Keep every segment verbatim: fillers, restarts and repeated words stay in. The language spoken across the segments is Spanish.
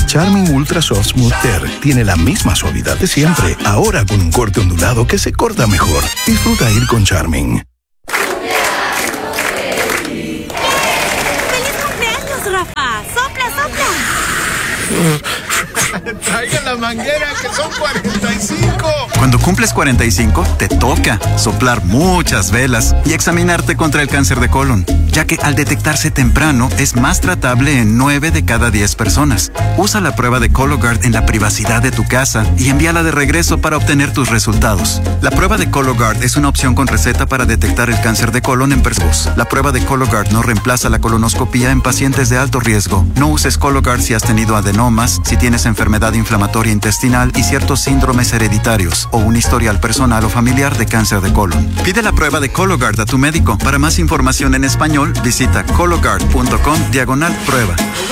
Charmin Ultra Soft Smooth Tear tiene la misma suavidad de siempre, ahora con un corte ondulado que se corta mejor. Disfruta ir con Charmin. ¡Feliz cumpleaños, Rafa! ¡Sopla, sopla! Traigan la manguera, que son cuarenta y cinco. Cuando cumples cuarenta y cinco, te toca soplar muchas velas y examinarte contra el cáncer de colon, ya que al detectarse temprano es más tratable en nueve de cada diez personas. Usa la prueba de Cologuard en la privacidad de tu casa y envíala de regreso para obtener tus resultados. La prueba de Cologuard es una opción con receta para detectar el cáncer de colon en personas. La prueba de Cologuard no reemplaza la colonoscopia en pacientes de alto riesgo. No uses Cologuard si has tenido adenomas, si tienes enfermedad inflamatoria intestinal y ciertos síndromes hereditarios o un historial personal o familiar de cáncer de colon. Pide la prueba de Cologuard a tu médico. Para más información en español, visita cologuard punto com diagonal prueba.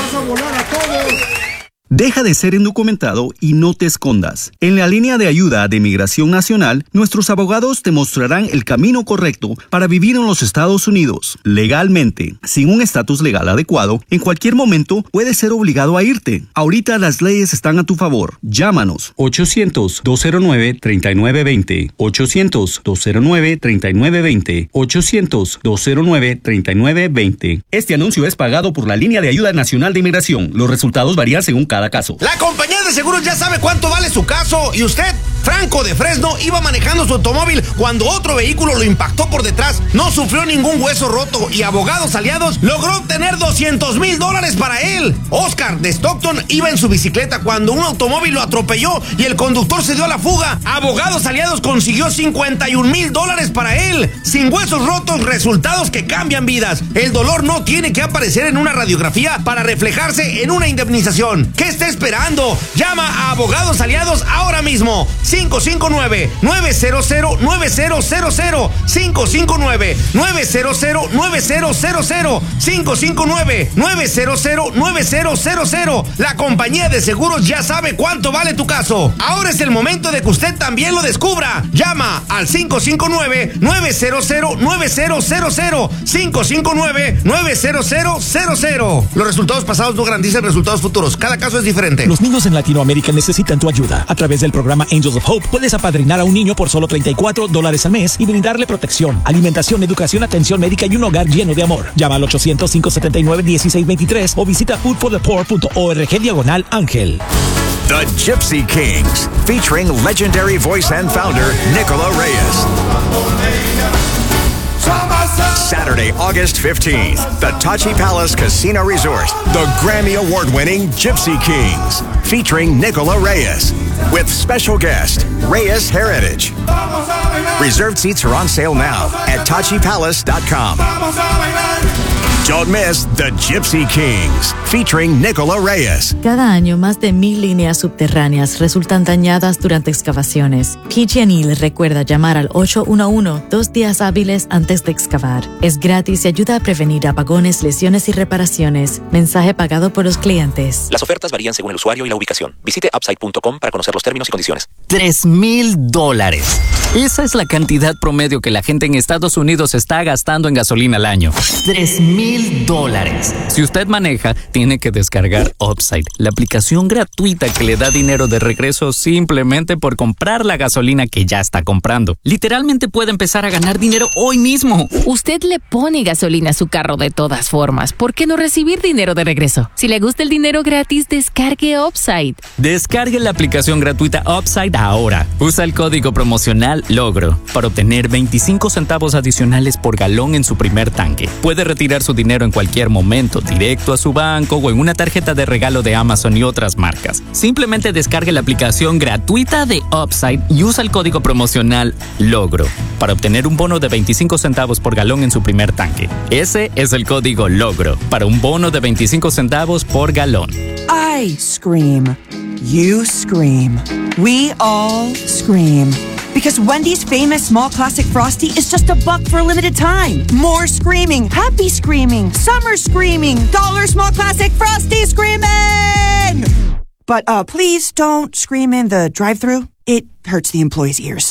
Deja de ser indocumentado y no te escondas. En la línea de ayuda de Migración Nacional, nuestros abogados te mostrarán el camino correcto para vivir en los Estados Unidos legalmente. Sin un estatus legal adecuado, en cualquier momento puedes ser obligado a irte. Ahorita las leyes están a tu favor. Llámanos. ochocientos, dos cero nueve, tres nueve dos cero. ochocientos, dos cero nueve, tres nueve dos cero. ochocientos, dos cero nueve, tres nueve dos cero. Este anuncio es pagado por la línea de ayuda nacional de inmigración. Los resultados varían según cada cada caso. La compañía de seguros ya sabe cuánto vale su caso y usted, Franco de Fresno, iba manejando su automóvil cuando otro vehículo lo impactó por detrás, no sufrió ningún hueso roto y Abogados Aliados logró obtener doscientos mil dólares para él. Oscar de Stockton iba en su bicicleta cuando un automóvil lo atropelló y el conductor se dio a la fuga. Abogados Aliados consiguió cincuenta y un mil dólares para él. Sin huesos rotos, resultados que cambian vidas. El dolor no tiene que aparecer en una radiografía para reflejarse en una indemnización. ¿Qué está esperando? Llama a Abogados Aliados ahora mismo. cinco cinco nueve, nueve cero cero, nueve cero cero cero. cinco cinco nueve, nueve cero cero, nueve cero cero cero. cinco cinco nueve, nueve cero cero, nueve cero cero cero. La compañía de seguros ya sabe cuánto vale tu caso. Ahora es el momento de que usted también lo descubra. Llama al cinco cinco nueve, nueve cero cero, nueve cero cero cero. cinco cinco nueve, nueve cero cero cero cero. Los resultados pasados no garantizan resultados futuros. Cada caso es diferente. Los niños en Latinoamérica necesitan tu ayuda. A través del programa Angels of Hope puedes apadrinar a un niño por solo treinta y cuatro dólares al mes y brindarle protección, alimentación, educación, atención médica y un hogar lleno de amor. Llama al ochocientos, cinco setenta y nueve, dieciséis veintitrés o visita food for the poor punto org diagonal ángel. The Gypsy Kings, featuring legendary voice and founder Nicola Reyes. Saturday, August fifteenth, the Tachi Palace Casino Resort, the Grammy Award-winning Gypsy Kings, featuring Nicola Reyes, with special guest Reyes Heritage. Reserved seats are on sale now at tachi palace dot com. Don't miss the Gypsy Kings, featuring Nicola Reyes. Cada año, más de mil líneas subterráneas resultan dañadas durante excavaciones. P G and E les recuerda llamar al ocho uno uno dos días hábiles antes de excavar. Es gratis y ayuda a prevenir apagones, lesiones y reparaciones. Mensaje pagado por los clientes. Las ofertas varían según el usuario y la ubicación. Visite upside punto com para conocer los términos y condiciones. Tres mil dólares. Esa es la cantidad promedio que la gente en Estados Unidos está gastando en gasolina al año. Tres mil dólares. Si usted maneja, tiene que descargar Upside, la aplicación gratuita que le da dinero de regreso simplemente por comprar la gasolina que ya está comprando. Literalmente puede empezar a ganar dinero hoy mismo. Usted le pone gasolina a su carro de todas formas. ¿Por qué no recibir dinero de regreso? Si le gusta el dinero gratis, descargue Upside. Descargue la aplicación gratuita Upside ahora. Usa el código promocional LOGRO para obtener veinticinco centavos adicionales por galón en su primer tanque. Puede retirar su dinero en cualquier momento, directo a su banco o en una tarjeta de regalo de Amazon y otras marcas. Simplemente descargue la aplicación gratuita de Upside y usa el código promocional LOGRO para obtener un bono de veinticinco centavos por galón en su primer tanque. Ese es el código LOGRO para un bono de veinticinco centavos por galón. I scream. You scream. We all scream. Because Wendy's famous small classic Frosty is just a buck for a limited time. More screaming, happy screaming, summer screaming, dollar small classic Frosty screaming! But uh, please don't scream in the drive-thru. It hurts the employees' ears.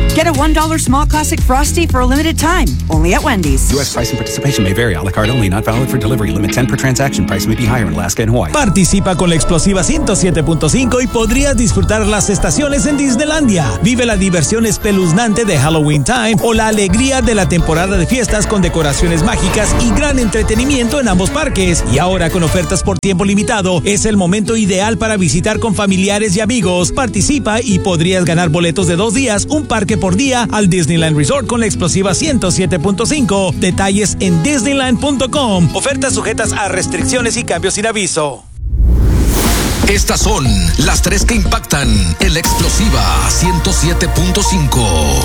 Get a one dollar small classic Frosty for a limited time, only at Wendy's. U S price and participation may vary. A la carte only. Not valid for delivery. Limit ten per transaction. Price may be higher in Alaska and Hawaii. Participa con la explosiva ciento siete punto cinco y podrías disfrutar las estaciones en Disneylandia. Vive la diversión espeluznante de Halloween Time o la alegría de la temporada de fiestas con decoraciones mágicas y gran entretenimiento en ambos parques. Y ahora con ofertas por tiempo limitado, es el momento ideal para visitar con familiares y amigos. Participa y podrías ganar boletos de dos días, un parque por día al Disneyland Resort con la explosiva ciento siete punto cinco. Detalles en disneyland punto com. Ofertas sujetas a restricciones y cambios sin aviso. Estas son las tres que impactan en la explosiva ciento siete punto cinco.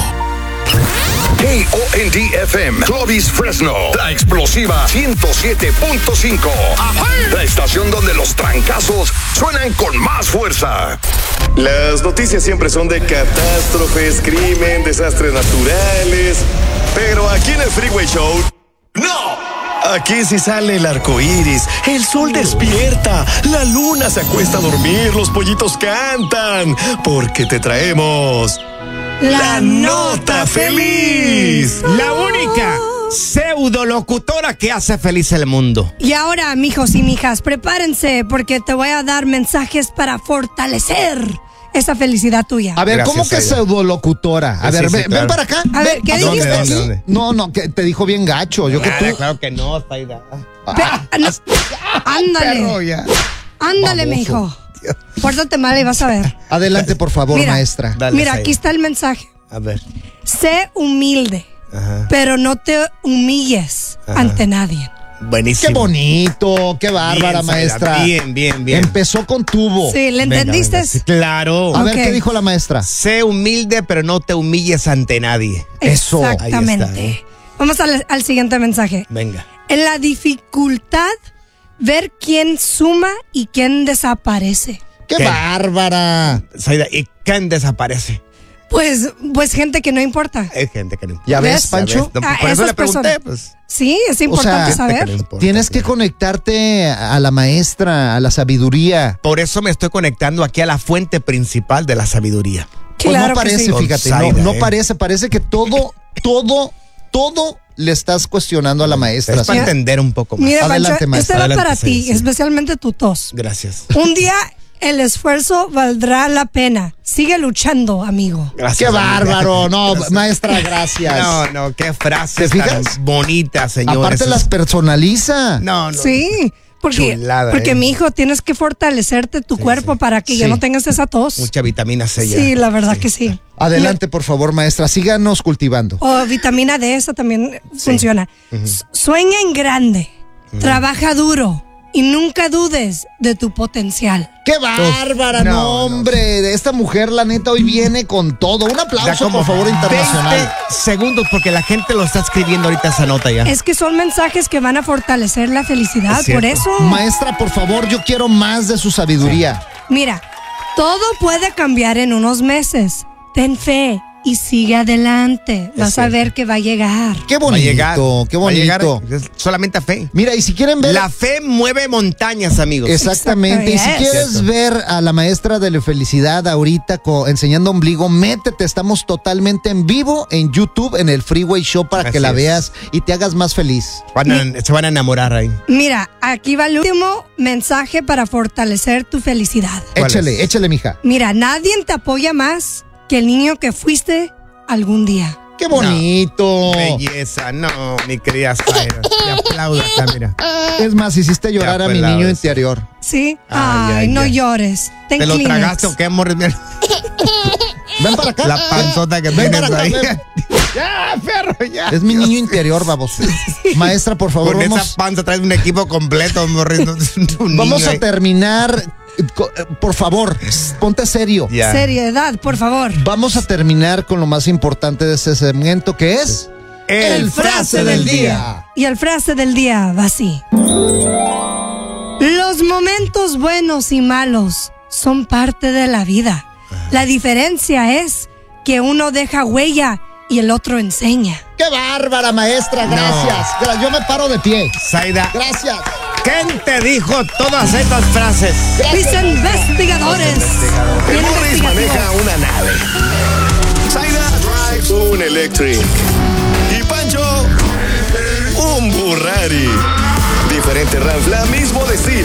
K O N D F M, Clovis, Fresno, la explosiva ciento siete punto cinco. La estación donde los trancazos suenan con más fuerza. Las noticias siempre son de catástrofes, crimen, desastres naturales. Pero aquí en el Freeway Show, ¡no! Aquí sí sale el arco iris, el sol despierta, la luna se acuesta a dormir, los pollitos cantan, porque te traemos la nota feliz. La única pseudo locutora que hace feliz el mundo. Y ahora, mijos y mijas, prepárense porque te voy a dar mensajes para fortalecer esa felicidad tuya. A ver, ¿cómo que pseudolocutora? A Sí, ver, sí, ven, claro. ven para acá. A ver, ¿qué ¿A dónde, dijiste? dónde, dónde? No, no, que te dijo bien gacho. Yo que Nada, tú. claro que no, Zaida. Pe- no, ándale. Perro, ya. Ándale, Baboso. mijo. Pórtate mal y vas a ver. Adelante, por favor, Mira, maestra. Dale, Mira, Zaida. aquí está el mensaje. A ver. Sé humilde, Ajá. pero no te humilles Ajá. ante nadie. Buenísimo. Qué bonito, qué bárbara, Bien, Zaida, maestra. Bien, bien, bien. Empezó con tubo. Sí, ¿le Venga, entendiste? venga, sí, claro. A ver, Ok. ¿qué dijo la maestra? Sé humilde, pero no te humilles ante nadie. Eso. Exactamente. Ahí está, ¿eh? Vamos al, al siguiente mensaje. Venga. En la dificultad, ver quién suma y quién desaparece. ¡Qué ¿Qué? bárbara! Zaida, ¿y quién desaparece? Pues, pues gente que no importa. Hay gente que no importa. ¿Ya ves, ¿Ves? Pancho? No, Ah, por eso esas le pregunté, personas. pues. Sí, es O importante sea, saber. no importa, Tienes que claro. conectarte a la maestra, a la sabiduría. Por eso me estoy conectando aquí a la fuente principal de la sabiduría. Pues Claro no que parece, sí. fíjate, Con no, Zaida, no ¿eh? parece, parece que todo, todo, todo le estás cuestionando a la maestra. Es para Mira- entender un poco más. Mira, Adelante, Pancho, este maestra. va Adelante, para sí, ti, sí. especialmente tu tos. Gracias. Un día el esfuerzo valdrá la pena. Sigue luchando, amigo. Gracias. ¡Qué amiga. bárbaro! No, Gracias. maestra, gracias. No, no, qué frases ¿Te tan fijas? bonitas, señores. Aparte las personaliza. No, no. Sí, porque, Chulada, porque eh. mi hijo, tienes que fortalecerte tu cuerpo sí. para que ya Sí. no tengas esa tos. Mucha vitamina C ya. Sí, la verdad que sí. Adelante, por favor, maestra. Síganos cultivando. O vitamina D, esa también funciona. S- Sueña en grande, trabaja duro y nunca dudes de tu potencial. ¡Qué bárbara! No, No, no. hombre. De esta mujer, la neta, hoy viene con todo. Un Da aplauso, como por favor, internacional. veinte segundos porque la gente lo está escribiendo ahorita esa nota ya. Es que son mensajes que van a fortalecer la felicidad, Es cierto. por eso. Maestra, por favor, yo quiero más de su sabiduría. Mira, todo puede cambiar en unos meses. Ten fe y sigue adelante. Vas a cierto. ver que va a llegar. Qué Va a bonito, llegar, qué va a llegar, bonito. es solamente a fe. Mira, y si quieren ver... La fe mueve montañas, amigos. Exactamente. Y si Yes. quieres Cierto. ver a la maestra de la felicidad ahorita co- enseñando ombligo, métete. Estamos totalmente en vivo en YouTube, en el Freeway Show, para Así que la es. veas y te hagas más feliz. Van a- se van a enamorar ahí. Mira, aquí va el último mensaje para fortalecer tu felicidad. ¿Cuál Échale, es? échale, mija. Mira, nadie te apoya más que el niño que fuiste algún día. ¡Qué bonito! Belleza, no, mi querida Zaira. Te aplaudo acá, mira. Es más, hiciste llorar a mi aplaudo. niño interior. ¿Sí? Ay, Ay, ay, no ay. llores. Ten ¿Te lo Kleenex. tragaste o qué, morris? Mira, Ven para acá. la panzota que Ven tienes para acá, ahí. ven. Ya, perro, ya. Es mi niño interior, baboso. Maestra, por favor, Con vamos, esa panza traes un equipo completo, morris. Un vamos niño a ahí. terminar. eh, co- eh, Por favor, ponte serio. Ya. Seriedad, por favor. Vamos a terminar con lo más importante de este segmento, que es... El frase del día. Y el frase del día va así. Los momentos buenos y malos son parte de la vida. La diferencia es que uno deja huella y el otro enseña. ¡Qué bárbara, maestra! Gracias. Gra- Yo me paro de pie. Zaida, Gracias. ¿quién te dijo todas estas frases? Mis investigadores. El Bien Morris investigativos. maneja una nave. Zaida Drive un Electric. Y Pancho, un Burrari. Diferente Ram Flam, mismo destino.